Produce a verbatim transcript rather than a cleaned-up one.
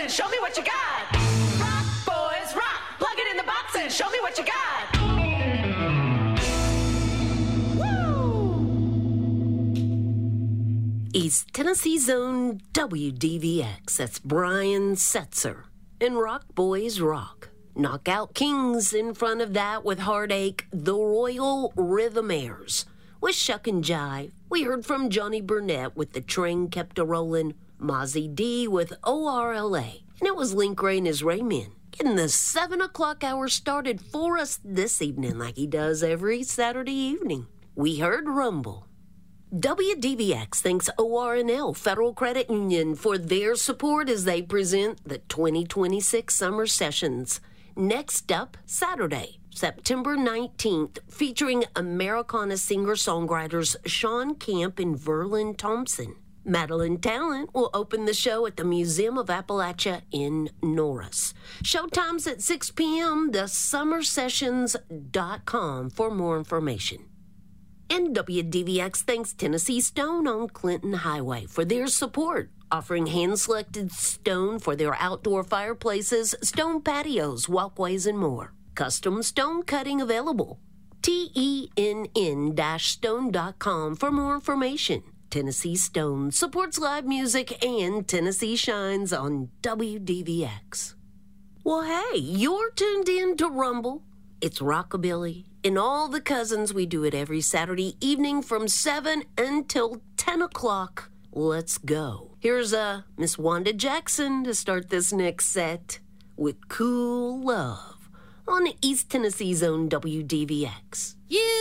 and show me what you got. Rock, boys, rock. Plug it in the box and show me what you got. Woo! East Tennessee's own W D V X. That's Brian Setzer. And Rock Boys Rock. Knockout Kings in front of that with Heartache, the Royal Rhythmaires. With Shuck and Jive, we heard from Johnny Burnett with The Train Kept A-Rollin', Mozzie D with O R L A, and it was Link Ray and his Raymen, getting the seven o'clock hour started for us this evening like he does every Saturday evening. We heard Rumble. W D V X thanks O R N L Federal Credit Union for their support as they present the twenty twenty-six Summer Sessions. Next up, Saturday, September nineteenth, featuring Americana singer-songwriters Sean Camp and Verlin Thompson. Madeline Talent will open the show at the Museum of Appalachia in Norris. Showtime's at six p.m. the summer sessions dot com for more information. And W D V X thanks Tennessee Stone on Clinton Highway for their support, offering hand-selected stone for their outdoor fireplaces, stone patios, walkways, and more. Custom stone cutting available. T E N N stone dot com for more information. Tennessee Stone supports live music and Tennessee Shines on W D V X. Well, hey, you're tuned in to Rumble. It's Rockabilly and all the cousins. We do it every Saturday evening from seven until ten o'clock. Let's go. Here's uh, Miss Wanda Jackson to start this next set with Cool Love on East Tennessee's own W D V X. You